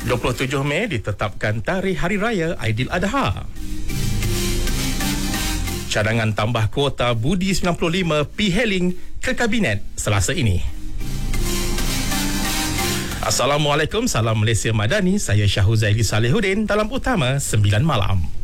27 Mei ditetapkan Tarikh Hari Raya Aidiladha. Cadangan tambah kuota Budi 95 P-Hailing ke Kabinet Selasa ini. Assalamualaikum, salam Malaysia Madani. Saya Syahuzaili Salihuddin dalam Utama 9 Malam.